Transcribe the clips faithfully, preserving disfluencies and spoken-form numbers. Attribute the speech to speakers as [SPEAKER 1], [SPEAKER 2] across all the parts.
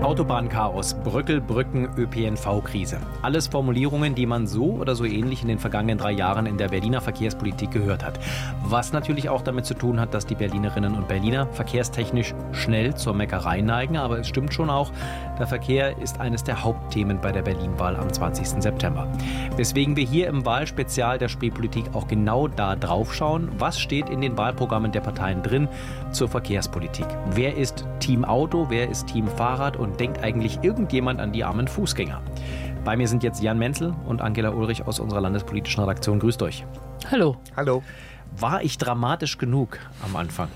[SPEAKER 1] Autobahnchaos, Brückel, Brücken, Ö P N V-Krise. Alles Formulierungen, die man so oder so ähnlich in den vergangenen drei Jahren in der Berliner Verkehrspolitik gehört hat. Was natürlich auch damit zu tun hat, dass die Berlinerinnen und Berliner verkehrstechnisch schnell zur Meckerei neigen. Aber es stimmt schon auch, der Verkehr ist eines der Hauptthemen bei der Berlin-Wahl am zwanzigsten September. Weswegen wir hier im Wahlspezial der Spätpolitik auch genau da drauf schauen, was steht in den Wahlprogrammen der Parteien drin zur Verkehrspolitik. Wer ist Team Auto, wer ist Team Fahrrad und denkt eigentlich irgendjemand an die armen Fußgänger? Bei mir sind jetzt Jan Menzel und Angela Ulrich aus unserer landespolitischen Redaktion. Grüßt euch.
[SPEAKER 2] Hallo.
[SPEAKER 3] Hallo.
[SPEAKER 1] War ich dramatisch genug am Anfang?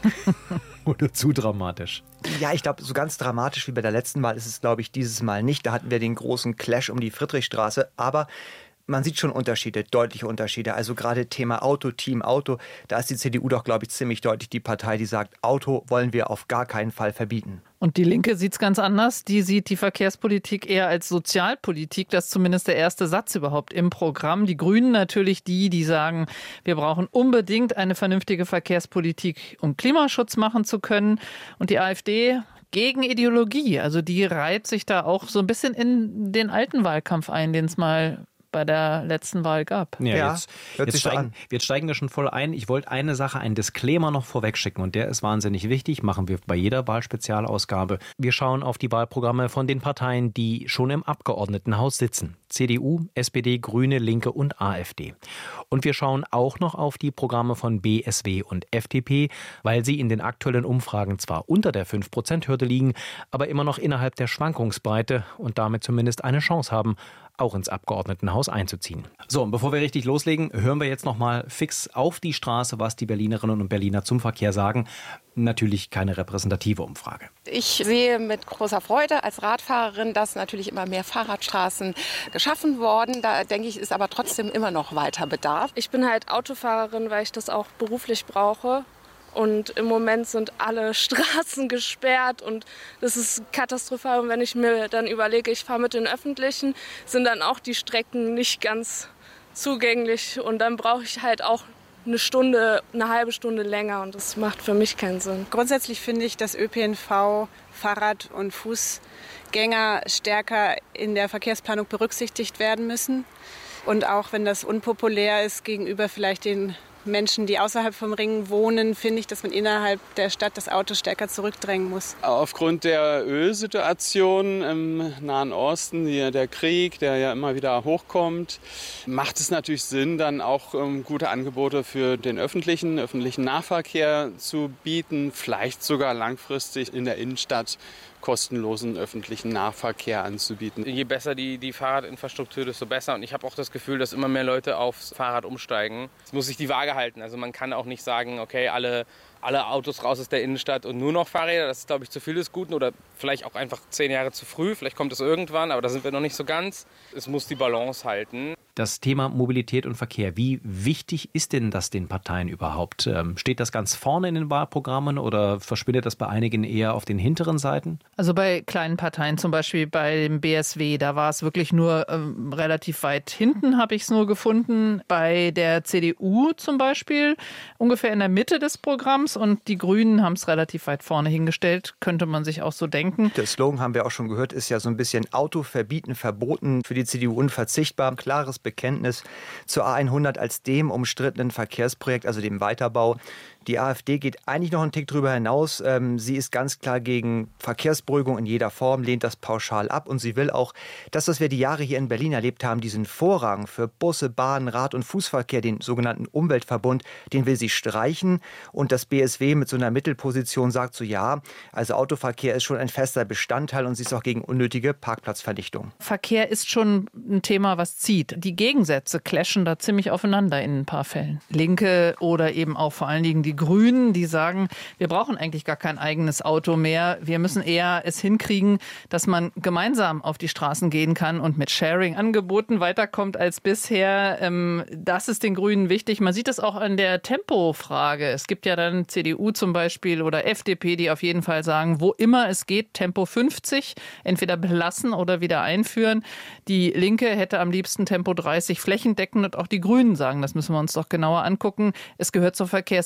[SPEAKER 1] Oder zu dramatisch?
[SPEAKER 3] Ja, ich glaube, so ganz dramatisch wie bei der letzten Wahl ist es, glaube ich, dieses Mal nicht. Da hatten wir den großen Clash um die Friedrichstraße. Aber man sieht schon Unterschiede, deutliche Unterschiede. Also gerade Thema Auto, Team Auto, da ist die C D U doch, glaube ich, ziemlich deutlich die Partei, die sagt, Auto wollen wir auf gar keinen Fall verbieten.
[SPEAKER 2] Und die Linke sieht es ganz anders. Die sieht die Verkehrspolitik eher als Sozialpolitik. Das ist zumindest der erste Satz überhaupt im Programm. Die Grünen natürlich die, die sagen, wir brauchen unbedingt eine vernünftige Verkehrspolitik, um Klimaschutz machen zu können. Und die AfD gegen Ideologie. Also die reiht sich da auch so ein bisschen in den alten Wahlkampf ein, den es mal bei der letzten Wahl gab.
[SPEAKER 1] Ja,
[SPEAKER 3] ja
[SPEAKER 1] jetzt, jetzt, steigen, jetzt steigen wir schon voll ein. Ich wollte eine Sache, einen Disclaimer noch vorweg schicken und der ist wahnsinnig wichtig, machen wir bei jeder Wahlspezialausgabe. Wir schauen auf die Wahlprogramme von den Parteien, die schon im Abgeordnetenhaus sitzen. C D U, S P D, Grüne, Linke und AfD. Und wir schauen auch noch auf die Programme von B S W und F D P, weil sie in den aktuellen Umfragen zwar unter der fünf Prozent Hürde liegen, aber immer noch innerhalb der Schwankungsbreite und damit zumindest eine Chance haben, auch ins Abgeordnetenhaus einzuziehen. So, und bevor wir richtig loslegen, hören wir jetzt noch mal fix auf die Straße, was die Berlinerinnen und Berliner zum Verkehr sagen. Natürlich keine repräsentative Umfrage.
[SPEAKER 4] Ich sehe mit großer Freude als Radfahrerin, dass natürlich immer mehr Fahrradstraßen geschaffen wurden. Da denke ich, ist aber trotzdem immer noch weiter Bedarf.
[SPEAKER 5] Ich bin halt Autofahrerin, weil ich das auch beruflich brauche. Und im Moment sind alle Straßen gesperrt und das ist katastrophal. Und wenn ich mir dann überlege, ich fahre mit den Öffentlichen, sind dann auch die Strecken nicht ganz zugänglich. Und dann brauche ich halt auch eine Stunde, eine halbe Stunde länger und das macht für mich keinen Sinn.
[SPEAKER 6] Grundsätzlich finde ich, dass Ö P N V, Fahrrad- und Fußgänger stärker in der Verkehrsplanung berücksichtigt werden müssen. Und auch wenn das unpopulär ist gegenüber vielleicht den Menschen, die außerhalb vom Ring wohnen, finde ich, dass man innerhalb der Stadt das Auto stärker zurückdrängen muss.
[SPEAKER 7] Aufgrund der Ölsituation im Nahen Osten, hier der Krieg, der ja immer wieder hochkommt, macht es natürlich Sinn, dann auch ähm, gute Angebote für den öffentlichen, öffentlichen Nahverkehr zu bieten, vielleicht sogar langfristig in der Innenstadt kostenlosen öffentlichen Nahverkehr anzubieten.
[SPEAKER 8] Je besser die, die Fahrradinfrastruktur, desto besser. Und ich habe auch das Gefühl, dass immer mehr Leute aufs Fahrrad umsteigen. Es muss sich die Waage halten. Also man kann auch nicht sagen, okay, alle, alle Autos raus aus der Innenstadt und nur noch Fahrräder. Das ist, glaube ich, zu viel des Guten oder vielleicht auch einfach zehn Jahre zu früh. Vielleicht kommt es irgendwann, aber da sind wir noch nicht so ganz. Es muss die Balance halten.
[SPEAKER 1] Das Thema Mobilität und Verkehr, wie wichtig ist denn das den Parteien überhaupt? Steht das ganz vorne in den Wahlprogrammen oder verschwindet das bei einigen eher auf den hinteren Seiten?
[SPEAKER 2] Also bei kleinen Parteien, zum Beispiel bei dem B S W, da war es wirklich nur ähm, relativ weit hinten, habe ich es nur gefunden. Bei der C D U zum Beispiel ungefähr in der Mitte des Programms und die Grünen haben es relativ weit vorne hingestellt, könnte man sich auch so denken.
[SPEAKER 3] Der Slogan, haben wir auch schon gehört, ist ja so ein bisschen Auto verbieten, verboten, für die C D U unverzichtbar. Klares Bekenntnis zur A hundert als dem umstrittenen Verkehrsprojekt, also dem Weiterbau. Die AfD geht eigentlich noch einen Tick drüber hinaus. Ähm, sie ist ganz klar gegen Verkehrsberuhigung in jeder Form, lehnt das pauschal ab und sie will auch, das, was wir die Jahre hier in Berlin erlebt haben, diesen Vorrang für Busse, Bahnen, Rad- und Fußverkehr, den sogenannten Umweltverbund, den will sie streichen und das B S W mit so einer Mittelposition sagt so, ja, also Autoverkehr ist schon ein fester Bestandteil und sie ist auch gegen unnötige Parkplatzvernichtung.
[SPEAKER 2] Verkehr ist schon ein Thema, was zieht. Die Gegensätze clashen da ziemlich aufeinander in ein paar Fällen. Linke oder eben auch vor allen Dingen die Grünen, die sagen, wir brauchen eigentlich gar kein eigenes Auto mehr. Wir müssen eher es hinkriegen, dass man gemeinsam auf die Straßen gehen kann und mit Sharing-Angeboten weiterkommt als bisher. Das ist den Grünen wichtig. Man sieht das auch an der Tempofrage. Es gibt ja dann C D U zum Beispiel oder F D P, die auf jeden Fall sagen, wo immer es geht, Tempo fünfzig, entweder belassen oder wieder einführen. Die Linke hätte am liebsten Tempo dreißig flächendeckend und auch die Grünen sagen, das müssen wir uns doch genauer angucken. Es gehört zur Verkehrssicherheit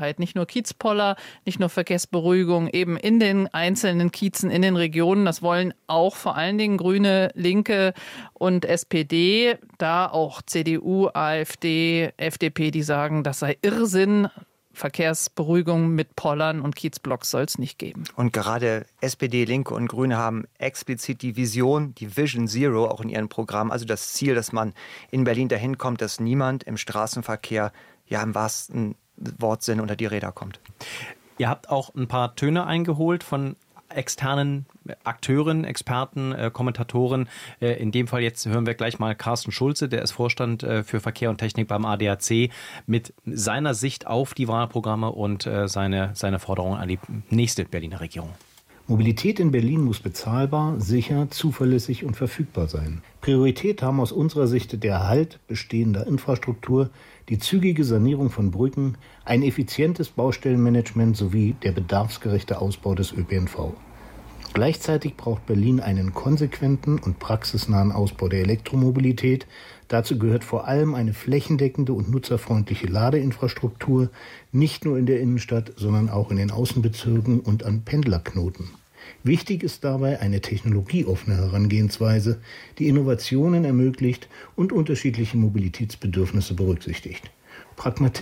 [SPEAKER 2] bundesweit. Nicht nur Kiezpoller, nicht nur Verkehrsberuhigung eben in den einzelnen Kiezen, in den Regionen. Das wollen auch vor allen Dingen Grüne, Linke und S P D. Da auch C D U, AfD, F D P, die sagen, das sei Irrsinn. Verkehrsberuhigung mit Pollern und Kiezblocks soll es nicht geben.
[SPEAKER 3] Und gerade S P D, Linke und Grüne haben explizit die Vision, die Vision Zero auch in ihrem Programm, also das Ziel, dass man in Berlin dahin kommt, dass niemand im Straßenverkehr ja im wahrsten Wortsinn unter die Räder kommt.
[SPEAKER 1] Ihr habt auch ein paar Töne eingeholt von externen Akteuren, Experten, äh, Kommentatoren. Äh, in dem Fall jetzt hören wir gleich mal Carsten Schulze, der ist Vorstand äh, für Verkehr und Technik beim A D A C, mit seiner Sicht auf die Wahlprogramme und äh, seine, seine Forderungen an die nächste Berliner Regierung.
[SPEAKER 9] Mobilität in Berlin muss bezahlbar, sicher, zuverlässig und verfügbar sein. Priorität haben aus unserer Sicht der Erhalt bestehender Infrastruktur, die zügige Sanierung von Brücken, ein effizientes Baustellenmanagement sowie der bedarfsgerechte Ausbau des Ö P N V. Gleichzeitig braucht Berlin einen konsequenten und praxisnahen Ausbau der Elektromobilität. Dazu gehört vor allem eine flächendeckende und nutzerfreundliche Ladeinfrastruktur, nicht nur in der Innenstadt, sondern auch in den Außenbezirken und an Pendlerknoten. Wichtig ist dabei eine technologieoffene Herangehensweise, die Innovationen ermöglicht und unterschiedliche Mobilitätsbedürfnisse berücksichtigt. Pragmatismus